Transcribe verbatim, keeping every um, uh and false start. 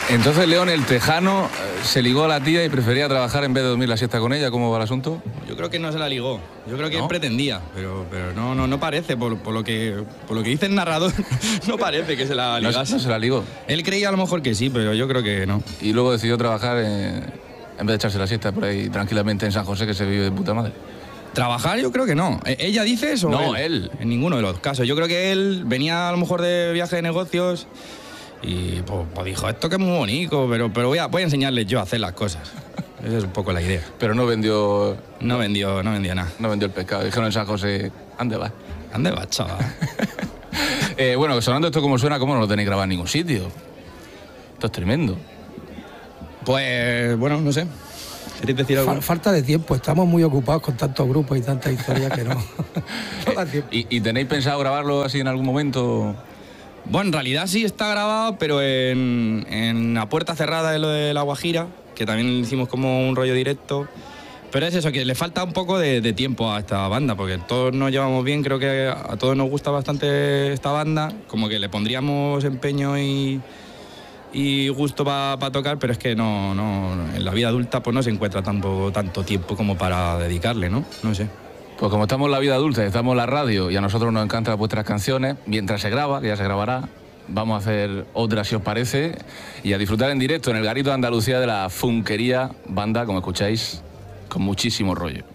Entonces, León, el tejano se ligó a la tía y prefería trabajar en vez de dormir la siesta con ella. ¿Cómo va el asunto? Yo creo que no se la ligó. Yo creo que ¿No? él pretendía, pero, pero no, no, no parece, por, por, lo que, por lo que dice el narrador, no parece que se la No, ligase. no se la ligó. Él creía a lo mejor que sí, pero yo creo que no. Y luego decidió trabajar en, en vez de echarse la siesta por ahí tranquilamente en San José, que se vive de puta madre. Trabajar yo creo que no. ¿Ella dice eso? No, él. En ninguno de los casos. Yo creo que él venía a lo mejor de viaje de negocios y pues, pues dijo, esto que es muy bonito, pero, pero voy, a, voy a enseñarles yo a hacer las cosas. Esa es un poco la idea. Pero no vendió... No vendió, no vendió nada. No vendió el pescado. Dijeron en San José, ¿ande va? ¿Dónde va, chaval? eh, bueno, sonando esto como suena, ¿cómo no lo tenéis grabado en ningún sitio? Esto es tremendo. Pues, bueno, no sé. ¿Queréis decir algo? Fal- falta de tiempo, estamos muy ocupados con tantos grupos y tantas historias que no. No da tiempo. ¿Y, ¿Y tenéis pensado grabarlo así en algún momento? Bueno, en realidad sí está grabado, pero en, en la puerta cerrada de lo de La Guajira, que también hicimos como un rollo directo. Pero es eso, que le falta un poco de, de tiempo a esta banda, porque todos nos llevamos bien, creo que a todos nos gusta bastante esta banda, como que le pondríamos empeño y, y gusto para pa tocar, pero es que no, no, en la vida adulta pues no se encuentra tampoco tanto tiempo como para dedicarle, ¿no? No sé. Pues como estamos en la vida adulta, estamos en la radio y a nosotros nos encantan vuestras canciones, mientras se graba, que ya se grabará, vamos a hacer otra si os parece y a disfrutar en directo en el Garito de Andalucía de la Funkería, banda, como escucháis, con muchísimo rollo.